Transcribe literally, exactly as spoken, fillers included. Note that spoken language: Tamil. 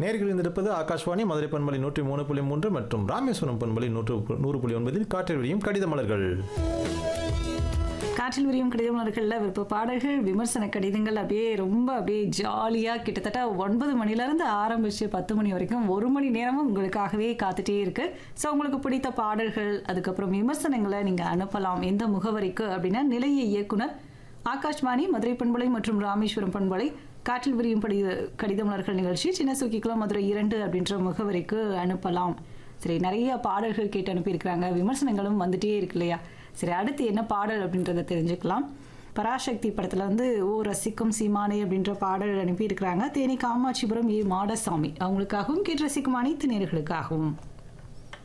நேர்கள் இருந்திருப்பது ஆகாஷ்வாணி மதுரை பண்பலை நூற்றி மூணு புள்ளி மூன்று மற்றும் ராமேஸ்வரம் பண்பலை நூற்று நூறு புள்ளி ஒன்பதில் காற்றில் விரியும் கடித மலர்கள். காற்றில் விரியும் கடித மலர்களில் விருப்ப பாடல்கள், விமர்சன கடிதங்கள் அப்படியே ரொம்ப அப்படியே ஜாலியாக கிட்டத்தட்ட ஒன்பது மணிலேருந்து ஆரம்பித்து பத்து மணி வரைக்கும் ஒரு மணி நேரமும் உங்களுக்காகவே காத்துட்டே இருக்கு. ஸோ உங்களுக்கு பிடித்த பாடல்கள் அதுக்கப்புறம் விமர்சனங்களை நீங்கள் அனுப்பலாம். எந்த முகவரிக்கு அப்படின்னா நிலைய இயக்குனர் ஆகாஷ்வாணி மதுரை பண்பலை மற்றும் ராமேஸ்வரம் பண்பலை காற்றில் விரியும் படி கடித மலர்கள் நிகழ்ச்சி சின்ன சுக்கிக்குளம் மதுரை இரண்டு அப்படின்ற முகவரிக்கு அனுப்பலாம். சரி, நிறைய பாடல்கள் கேட்டு அனுப்பியிருக்கிறாங்க, விமர்சனங்களும் வந்துட்டே இருக்கு இல்லையா? சரி, அடுத்து என்ன பாடல் அப்படின்றத தெரிஞ்சுக்கலாம். பராசக்தி படத்தில் வந்து ஓ ரசிக்கும் சீமானே அப்படின்ற பாடல் அனுப்பியிருக்கிறாங்க. தேனி காமாட்சிபுரம் ஏ மாடசாமி அவங்களுக்காகவும் கேட்டு ரசிக்கும் அனைத்து நேயர்களுக்காகவும்.